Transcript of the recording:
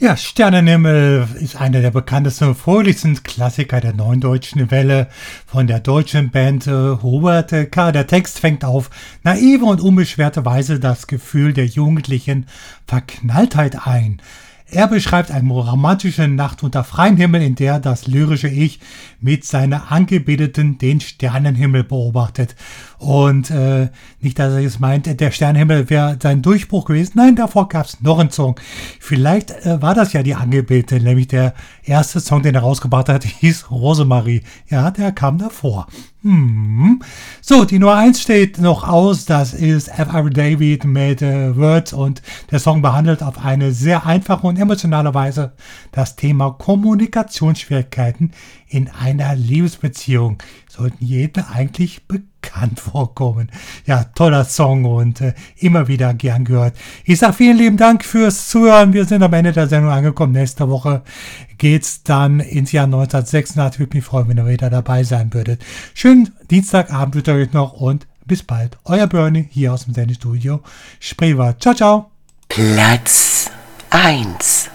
Ja, Sternenhimmel ist einer der bekanntesten und fröhlichsten Klassiker der neuen deutschen Welle von der deutschen Band Hubert K. Der Text fängt auf naive und unbeschwerte Weise das Gefühl der jugendlichen Verknalltheit ein. Er beschreibt eine romantische Nacht unter freiem Himmel, in der das lyrische Ich mit seiner Angebeteten den Sternenhimmel beobachtet. Und nicht, dass er jetzt meint, der Sternenhimmel wäre sein Durchbruch gewesen. Nein, davor gab es noch einen Song. Vielleicht war das ja die Angebetete, nämlich der erste Song, den er rausgebracht hat, hieß Rosemarie. Ja, der kam davor. So, die Nummer 1 steht noch aus, das ist F.R. David mit Words und der Song behandelt auf eine sehr einfache und emotionale Weise das Thema Kommunikationsschwierigkeiten in einer Liebesbeziehung. Sollten jedem eigentlich bekannt vorkommen. Ja, toller Song und immer wieder gern gehört. Ich sage vielen lieben Dank fürs Zuhören. Wir sind am Ende der Sendung angekommen. Nächste Woche geht's dann ins Jahr 1986. Würde mich freuen, wenn ihr wieder dabei sein würdet. Schönen Dienstagabend wünsche ich euch noch und bis bald. Euer Bernie hier aus dem Sendestudio Spreewald. Ciao, ciao. Platz 1